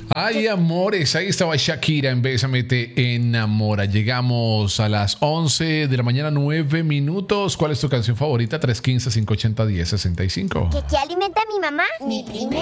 Ay, amores, ahí estaba Shakira en Bésame te enamora. Llegamos a las 11 de la mañana, 9 minutos. ¿Cuál es tu canción favorita? 315-580-1065. ¿Qué alimenta a mi mamá? Mi prima.